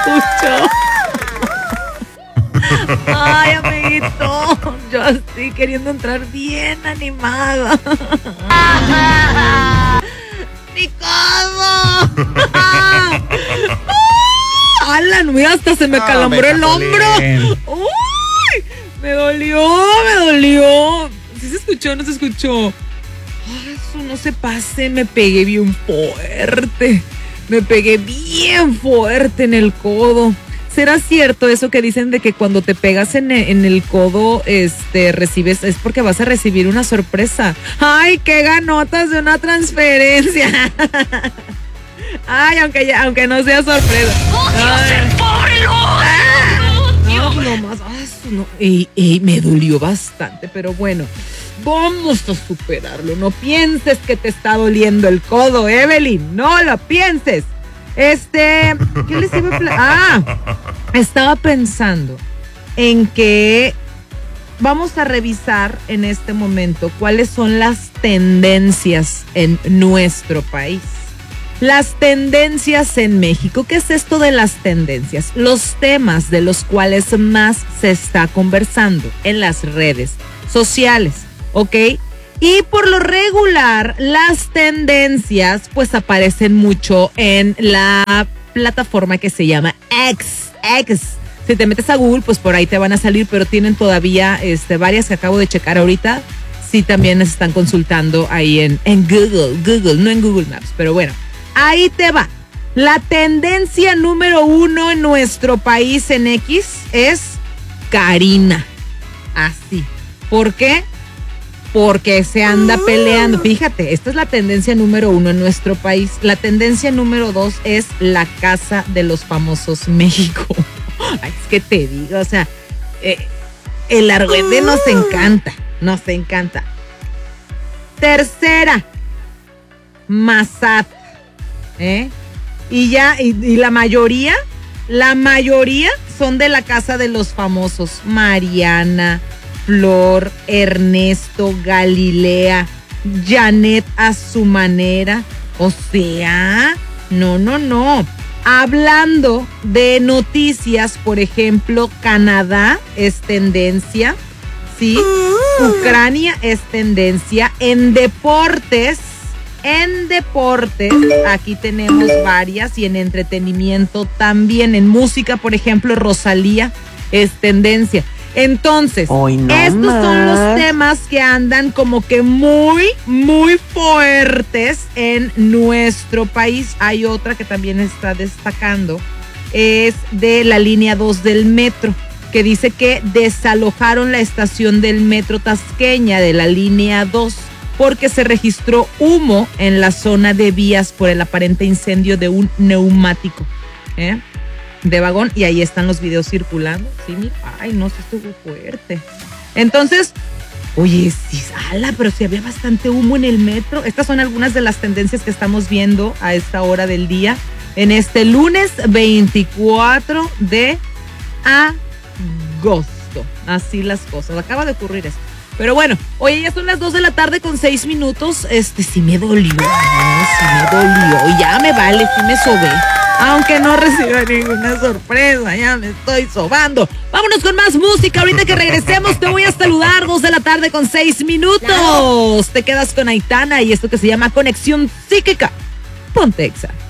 escuchó. Ay, amiguito, yo estoy queriendo entrar bien animada. ¡Mi codo! ¡Alan! Mira, hasta se me calambró el hombro. ¡Uy! Me dolió. ¿Sí se escuchó o no se escuchó? Ay, eso no se pase, me pegué bien fuerte. En el codo. ¿Será cierto eso que dicen de que cuando te pegas en el codo, recibes, es porque vas a recibir una sorpresa? ¡Ay, qué ganotas de una transferencia! Ay, aunque no sea sorpresa. ¡Oh, Dios, no más. No. Y me dolió bastante, pero bueno, vamos a superarlo. No pienses que te está doliendo el codo, Evelyn. No lo pienses. ¿Qué les iba a estaba pensando en que vamos a revisar en este momento cuáles son las tendencias en nuestro país. Las tendencias en México. ¿Qué es esto de las tendencias? Los temas de los cuales más se está conversando en las redes sociales, ¿ok? Y por lo regular, las tendencias pues aparecen mucho en la plataforma que se llama X. Si te metes a Google, pues por ahí te van a salir, pero tienen todavía varias que acabo de checar ahorita. Sí, también se están consultando ahí en Google, no en Google Maps, pero bueno, ahí te va. La tendencia número 1 en nuestro país en X es Karina. Así. ¿Por qué? Porque se anda peleando. Fíjate, esta es la tendencia número 1 en nuestro país. La tendencia número 2 es la Casa de los Famosos México. Ay, es que te digo, o sea, el argüende nos encanta. Tercera, Massad. Y la mayoría son de la Casa de los Famosos. Mariana, Flor, Ernesto, Galilea, Janet a su manera. O sea, no. Hablando de noticias, por ejemplo, Canadá es tendencia, ¿sí? Ucrania es tendencia. En deportes, aquí tenemos varias, y en entretenimiento también. En música, por ejemplo, Rosalía es tendencia. Entonces, estos son los temas que andan como que muy, muy fuertes en nuestro país. Hay otra que también está destacando, es de la línea 2 del metro, que dice que desalojaron la estación del metro tasqueña de la línea 2 porque se registró humo en la zona de vías por el aparente incendio de un neumático de vagón, y ahí están los videos circulando. Sí, mira, ay, no, se estuvo fuerte. Entonces, oye, sí, pero sí había bastante humo en el metro. Estas son algunas de las tendencias que estamos viendo a esta hora del día, en este lunes 24 de agosto. Así las cosas, acaba de ocurrir esto. Pero bueno, oye, ya son las 2 de la tarde con 6 minutos. Sí me dolió, y ya me vale, sí me sobé. Aunque no reciba ninguna sorpresa, ya me estoy sobando. Vámonos con más música. Ahorita que regresemos te voy a saludar. 2 de la tarde con 6 minutos. Te quedas con Aitana y esto que se llama Conexión Psíquica. Ponte Exa.